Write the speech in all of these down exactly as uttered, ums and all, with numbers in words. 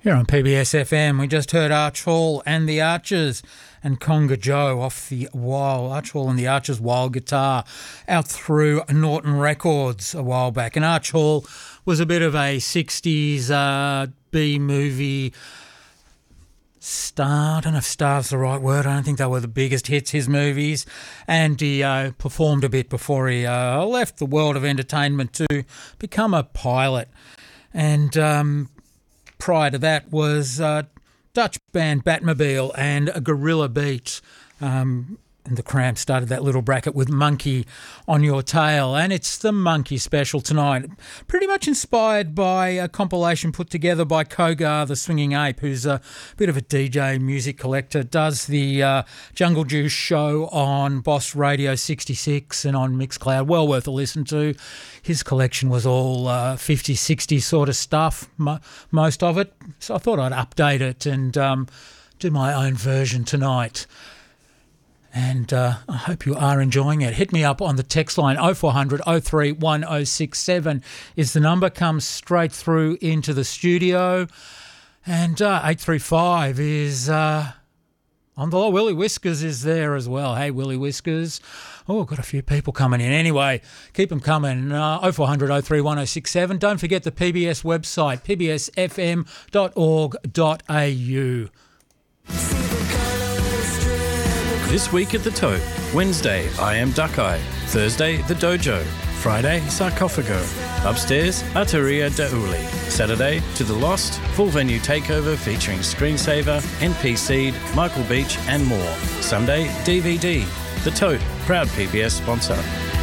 Here on P B S F M, we just heard Arch Hall and the Archers and Conga Joe off the Wild, Arch Hall and the Archers Wild Guitar out through Norton Records a while back. And Arch Hall was a bit of a sixties uh, B-movie star. I don't know if star's the right word. I don't think they were the biggest hits, his movies. And he uh, performed a bit before he uh, left the world of entertainment to become a pilot. And um, prior to that was uh, Dutch band Batmobile and a Gorilla Beat. Um, and the Cramps started that little bracket with Monkey on Your Tail. And it's the Monkey special tonight. Pretty much inspired by a compilation put together by Kogar the Swinging Ape, who's a bit of a D J music collector, does the uh, Jungle Juice show on Boss Radio sixty-six and on Mixcloud. Well worth a listen to. His collection was all uh, fifties, sixties sort of stuff, mo- most of it. So I thought I'd update it and um, do my own version tonight. And uh, I hope you are enjoying it. Hit me up on the text line oh four hundred oh three one oh six seven is the number. Comes straight through into the studio. And uh, eight three five is uh, on the low. Willie Whiskers is there as well. Hey, Willie Whiskers. Oh, got a few people coming in. Anyway, keep them coming. Uh, oh four hundred oh three one oh six seven. Don't forget the P B S website, p b s f m dot org dot a u. This week at the Tote. Wednesday, I Am Duckeye. Thursday, The Dojo. Friday, Sarcophago. Upstairs, Arteria de Uli. Saturday, To the Lost. Full venue takeover featuring Screensaver, N P Seed, Michael Beach and more. Sunday, D V D. The Tote, proud P B S sponsor.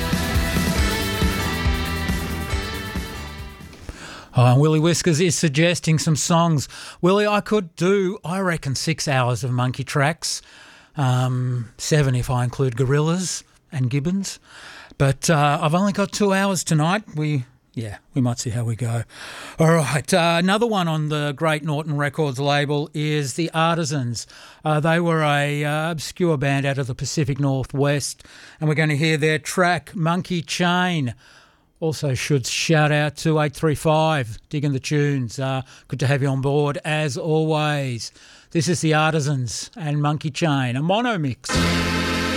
Oh, Willie Whiskers is suggesting some songs. Willie, I could do, I reckon, six hours of Monkey tracks. Um, seven if I include Gorillas and Gibbons. But uh, I've only got two hours tonight. We, yeah, we might see how we go. All right, uh, another one on the Great Norton Records label is The Artisans. Uh, they were a uh, obscure band out of the Pacific Northwest, and we're going to hear their track, Monkey Chain. Also should shout out to eight three five, digging the tunes. Uh, good to have you on board, as always. This is The Artisans and Monkey Chain, a mono mix.